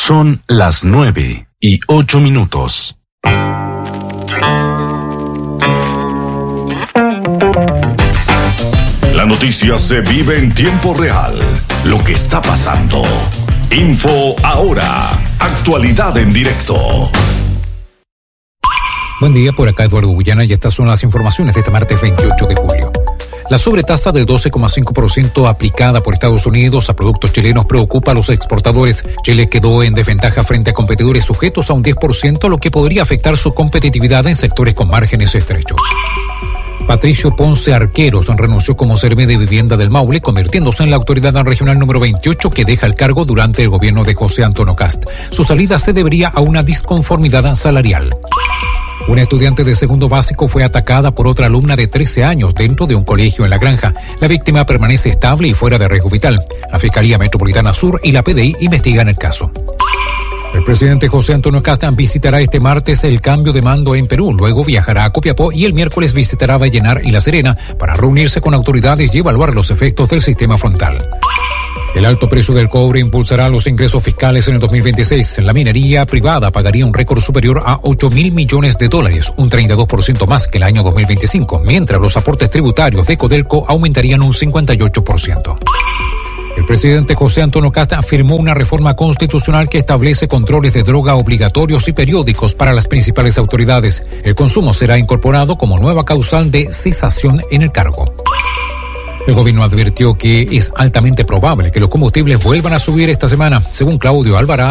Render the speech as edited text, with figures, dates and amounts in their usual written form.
Son las 9:08. La noticia se vive en tiempo real. Lo que está pasando. Info Ahora. Actualidad en directo. Buen día, por acá Eduardo Bullana y estas son las informaciones de este martes 28 de julio. La sobretasa del 12,5% aplicada por Estados Unidos a productos chilenos preocupa a los exportadores. Chile quedó en desventaja frente a competidores sujetos a un 10%, lo que podría afectar su competitividad en sectores con márgenes estrechos. Patricio Ponce Arqueros renunció como seremi de Vivienda del Maule, convirtiéndose en la autoridad regional número 28 que deja el cargo durante el gobierno de José Antonio Kast. Su salida se debería a una disconformidad salarial. Una estudiante de segundo básico fue atacada por otra alumna de 13 años dentro de un colegio en La Granja. La víctima permanece estable y fuera de riesgo vital. La Fiscalía Metropolitana Sur y la PDI investigan el caso. El presidente José Antonio Kast visitará este martes el cambio de mando en Perú, luego viajará a Copiapó y el miércoles visitará Vallenar y La Serena para reunirse con autoridades y evaluar los efectos del sistema frontal. El alto precio del cobre impulsará los ingresos fiscales en el 2026. La minería privada pagaría un récord superior a $8.000 millones, un 32% más que el año 2025, mientras los aportes tributarios de Codelco aumentarían un 58%. El presidente José Antonio Kast firmó una reforma constitucional que establece controles de droga obligatorios y periódicos para las principales autoridades. El consumo será incorporado como nueva causal de cesación en el cargo. El gobierno advirtió que es altamente probable que los combustibles vuelvan a subir esta semana. Según Claudio Alvarado,